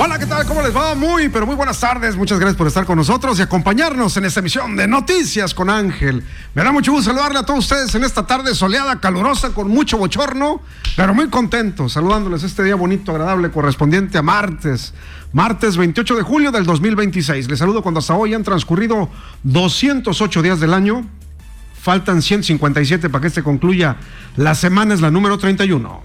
Hola, ¿qué tal? ¿Cómo les va? Muy buenas tardes. Muchas gracias por estar con nosotros y acompañarnos en esta emisión de Noticias con Ángel. Me da mucho gusto saludarle a todos ustedes en esta tarde soleada, calurosa, con mucho bochorno, pero muy contento, saludándoles este día bonito, agradable, correspondiente a martes 28 de julio del 2026. Les saludo cuando hasta hoy han transcurrido 208 días del año. Faltan 157 para que este concluya. La semana es la número 31.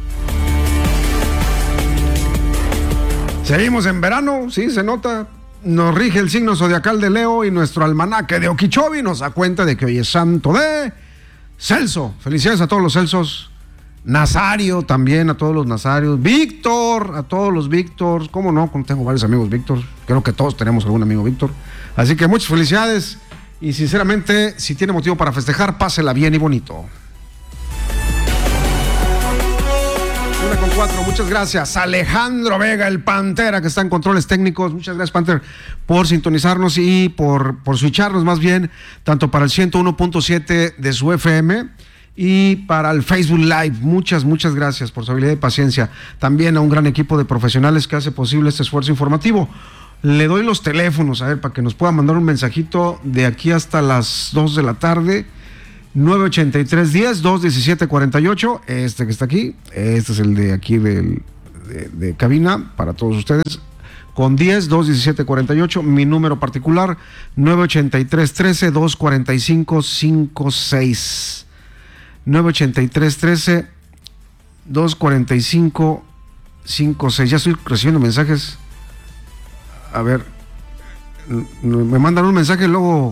Seguimos en verano, sí, se nota. Nos rige el signo zodiacal de Leo y nuestro almanaque de Okeechobee nos da cuenta de que hoy es santo de Celso. Felicidades a todos los Celsos. Nazario también, a todos los Nazarios. Víctor, a todos los Víctors. ¿Cómo no? Tengo varios amigos Víctor. Creo que todos tenemos algún amigo Víctor. Así que muchas felicidades. Y sinceramente, si tiene motivo para festejar, pásela bien y bonito. 1:04, muchas gracias. Alejandro Vega, el Pantera, que está en controles técnicos. Muchas gracias, Panther, por sintonizarnos y por switcharnos más bien, tanto para el 101.7 de su FM y para el Facebook Live. Muchas gracias por su habilidad y paciencia. También a un gran equipo de profesionales que hace posible este esfuerzo informativo. Le doy los teléfonos, a ver, para que nos pueda mandar un mensajito de aquí hasta las 2 de la tarde. 983-10-217-48, este que está aquí, este es el de aquí de cabina para todos ustedes, con 10-217-48, mi número particular, 983-13-245-56, 983-13-245-56, ya estoy recibiendo mensajes, a ver, me mandan un mensaje y luego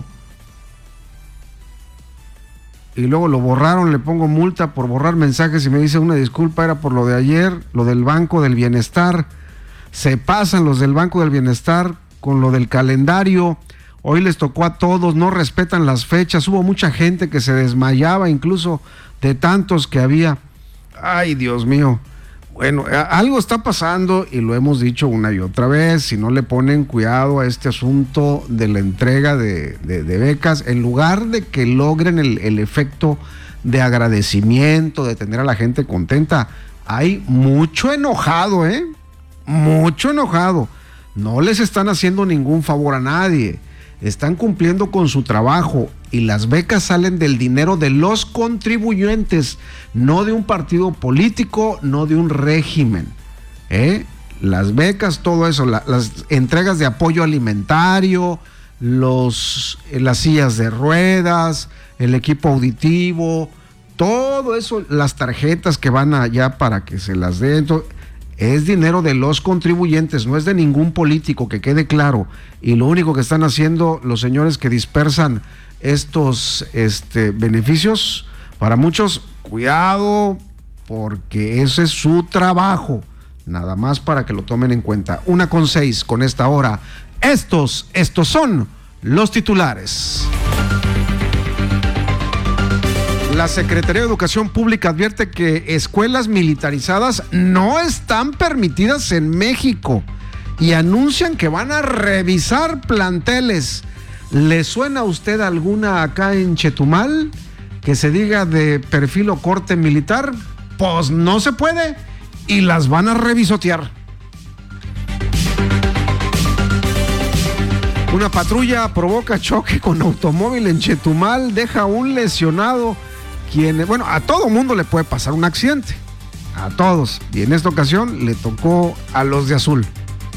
lo borraron, le pongo multa por borrar mensajes y me dice una disculpa, era por lo de ayer, lo del Banco del Bienestar. Se pasan los del Banco del Bienestar con lo del calendario. Hoy les tocó a todos, no respetan las fechas. Hubo mucha gente que se desmayaba incluso de tantos que había. Ay, Dios mío. Bueno, algo está pasando y lo hemos dicho una y otra vez. Si no le ponen cuidado a este asunto de la entrega de becas, en lugar de que logren el efecto de agradecimiento, de tener a la gente contenta, hay mucho enojado, mucho enojado. No les están haciendo ningún favor a nadie. Están cumpliendo con su trabajo y las becas salen del dinero de los contribuyentes, no de un partido político, no de un régimen. Las becas, todo eso, las entregas de apoyo alimentario, las sillas de ruedas, el equipo auditivo, todo eso, las tarjetas que van allá para que se las den. Es dinero de los contribuyentes, no es de ningún político, que quede claro. Y lo único que están haciendo los señores que dispersan estos beneficios, para muchos, cuidado, porque ese es su trabajo. Nada más para que lo tomen en cuenta. 1:06 con esta hora. Estos son los titulares. La Secretaría de Educación Pública advierte que escuelas militarizadas no están permitidas en México y anuncian que van a revisar planteles. ¿Le suena a usted alguna acá en Chetumal que se diga de perfil o corte militar? Pues no se puede y las van a revisotear. Una patrulla provoca choque con automóvil en Chetumal, deja un lesionado. A todo mundo le puede pasar un accidente, a todos, y en esta ocasión le tocó a los de azul.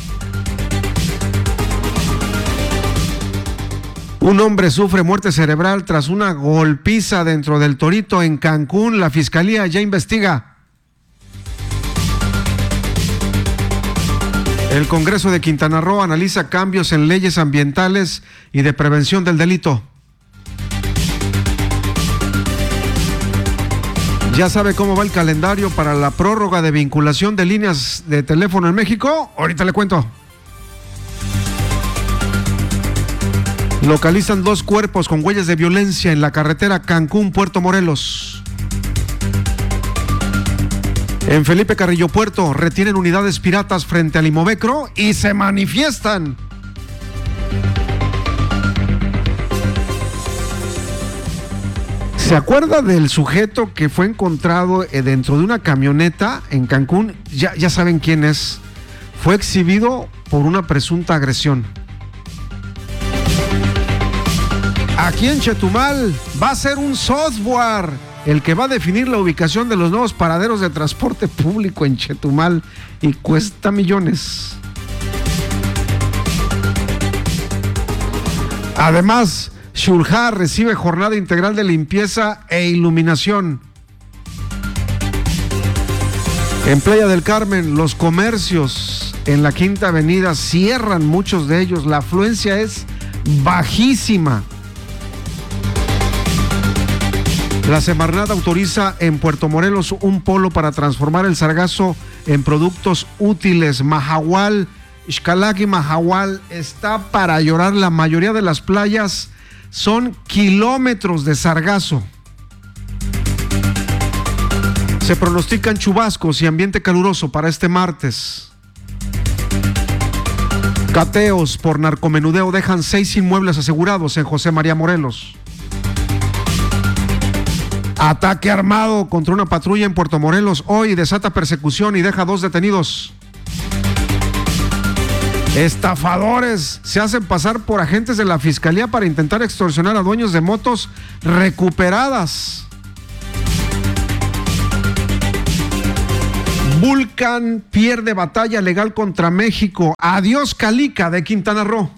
Un hombre sufre muerte cerebral tras una golpiza dentro del Torito en Cancún. La fiscalía ya investiga. El Congreso de Quintana Roo analiza cambios en leyes ambientales y de prevención del delito. ¿Ya sabe cómo va el calendario para la prórroga de vinculación de líneas de teléfono en México? Ahorita le cuento. Localizan 2 cuerpos con huellas de violencia en la carretera Cancún-Puerto Morelos. En Felipe Carrillo Puerto retienen unidades piratas frente al Imovecro y se manifiestan. ¿Se acuerda del sujeto que fue encontrado dentro de una camioneta en Cancún? Ya saben quién es. fue exhibido por una presunta agresión. Aquí en Chetumal va a ser un software el que va a definir la ubicación de los nuevos paraderos de transporte público en Chetumal y cuesta millones. Además, Xulha recibe jornada integral de limpieza e iluminación. En Playa del Carmen, los comercios en la Quinta Avenida cierran, muchos de ellos. La afluencia es bajísima. La Semarnat autoriza en Puerto Morelos un polo para transformar el sargazo en productos útiles. Mahahual, Xcalac y Mahahual está para llorar. La mayoría de las playas son kilómetros de sargazo. Se pronostican chubascos y ambiente caluroso para este martes. Cateos por narcomenudeo dejan 6 inmuebles asegurados en José María Morelos. Ataque armado contra una patrulla en Puerto Morelos hoy desata persecución y deja 2 detenidos. Estafadores se hacen pasar por agentes de la Fiscalía para intentar extorsionar a dueños de motos recuperadas. Vulcan pierde batalla legal contra México. Adiós Calica de Quintana Roo.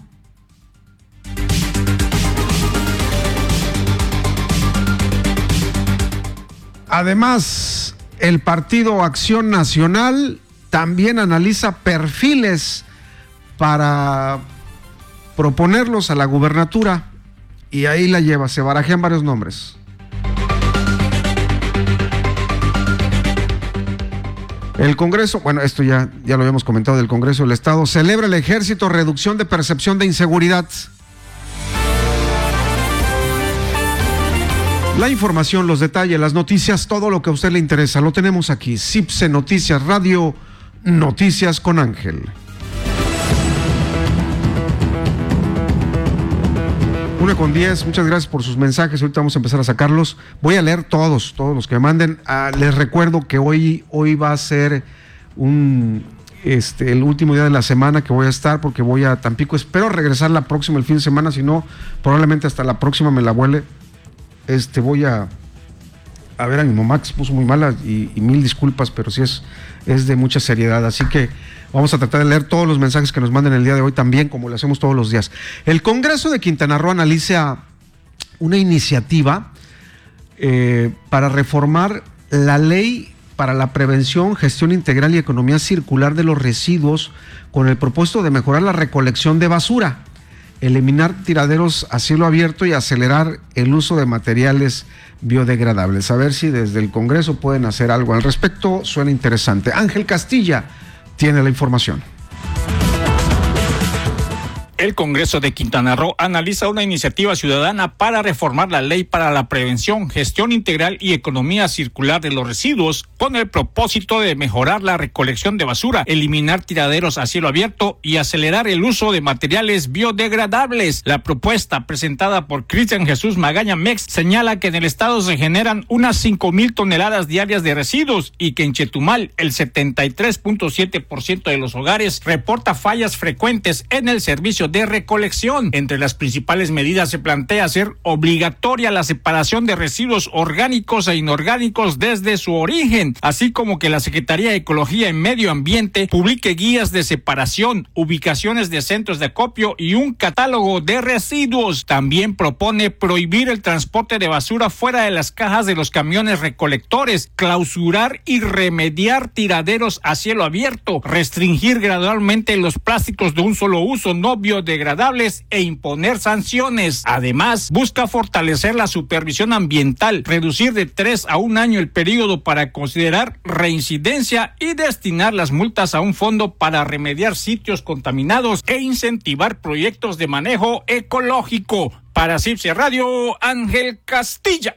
Además, el Partido Acción Nacional también analiza perfiles para proponerlos a la gubernatura y ahí la lleva, se barajean varios nombres. El Congreso, bueno, esto ya lo habíamos comentado del Congreso del Estado, celebra el Ejército reducción de percepción de inseguridad. La información, los detalles, las noticias, todo lo que a usted le interesa, lo tenemos aquí. CIPSE Noticias Radio, Noticias con Ángel. 1:10, muchas gracias por sus mensajes, ahorita vamos a empezar a sacarlos. Voy a leer todos los que me manden. Les recuerdo que hoy va a ser el último día de la semana que voy a estar, porque voy a Tampico. Espero regresar la próxima, el fin de semana, si no, probablemente hasta la próxima me la vuele. Voy a ver a mi mamá, que se puso muy mala, y mil disculpas, pero sí es de mucha seriedad, así que vamos a tratar de leer todos los mensajes que nos manden el día de hoy también, como lo hacemos todos los días. El Congreso de Quintana Roo analiza una iniciativa para reformar la ley para la prevención, gestión integral y economía circular de los residuos, con el propósito de mejorar la recolección de basura, eliminar tiraderos a cielo abierto y acelerar el uso de materiales biodegradables. A ver si desde el Congreso pueden hacer algo al respecto. Suena interesante. Ángel Castilla tiene la información. El Congreso de Quintana Roo analiza una iniciativa ciudadana para reformar la ley para la prevención, gestión integral y economía circular de los residuos, con el propósito de mejorar la recolección de basura, eliminar tiraderos a cielo abierto y acelerar el uso de materiales biodegradables. La propuesta, presentada por Cristian Jesús Magaña Mex, señala que en el estado se generan unas 5,000 toneladas diarias de residuos y que en Chetumal el 73.7% de los hogares reporta fallas frecuentes en el servicio de recolección. Entre las principales medidas se plantea hacer obligatoria la separación de residuos orgánicos e inorgánicos desde su origen, así como que la Secretaría de Ecología y Medio Ambiente publique guías de separación, ubicaciones de centros de acopio y un catálogo de residuos. También propone prohibir el transporte de basura fuera de las cajas de los camiones recolectores, clausurar y remediar tiraderos a cielo abierto, restringir gradualmente los plásticos de un solo uso no biodegradables e imponer sanciones. Además, busca fortalecer la supervisión ambiental, reducir de 3 a 1 año el periodo para considerar reincidencia y destinar las multas a un fondo para remediar sitios contaminados e incentivar proyectos de manejo ecológico. Para CIPSE Radio, Ángel Castilla.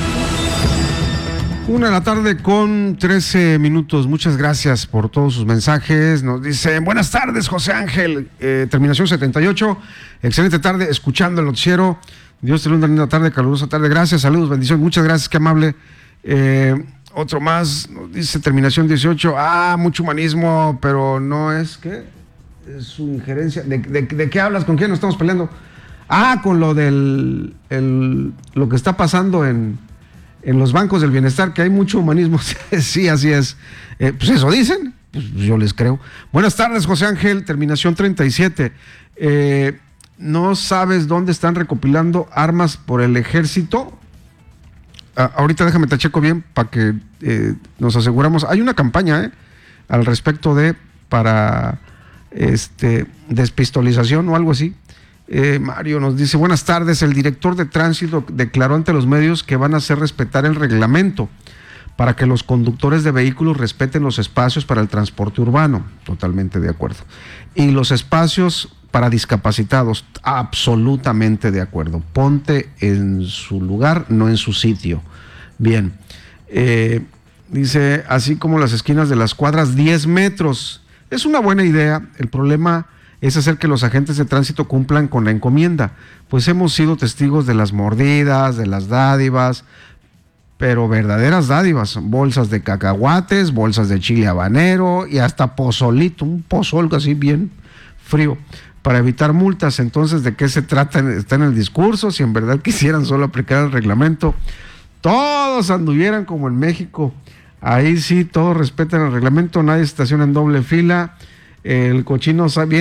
1:13 Muchas gracias por todos sus mensajes. Nos dicen, buenas tardes, José Ángel, terminación 78, excelente tarde, escuchando el noticiero. Dios te lo una linda tarde, calurosa tarde. Gracias, saludos, bendiciones, muchas gracias, qué amable. Otro más, dice terminación 18. Mucho humanismo, pero no es, ¿qué? Es su injerencia. ¿De qué hablas? ¿Con quién nos estamos peleando? Con lo lo que está pasando en los bancos del bienestar, que hay mucho humanismo. Sí, así es. Pues eso dicen, pues yo les creo. Buenas tardes, José Ángel, terminación 37. ¿No sabes dónde están recopilando armas por el ejército? Ahorita déjame te checo bien para que nos aseguramos. Hay una campaña al respecto para despistolización o algo así. Mario nos dice, buenas tardes, el director de tránsito declaró ante los medios que van a hacer respetar el reglamento para que los conductores de vehículos respeten los espacios para el transporte urbano. Totalmente de acuerdo. Y los espacios para discapacitados, absolutamente de acuerdo. Ponte en su lugar, no en su sitio. Bien. Dice, así como las esquinas de las cuadras, 10 metros. Es una buena idea. El problema es hacer que los agentes de tránsito cumplan con la encomienda. Pues hemos sido testigos de las mordidas, de las dádivas, pero verdaderas dádivas. Bolsas de cacahuates, bolsas de chile habanero y hasta pozolito, un pozol así bien frío, para evitar multas. Entonces, ¿de qué se trata? Está en el discurso. Si en verdad quisieran solo aplicar el reglamento, todos anduvieran como en México. Ahí sí, todos respetan el reglamento, nadie se estaciona en doble fila. El cochino sabe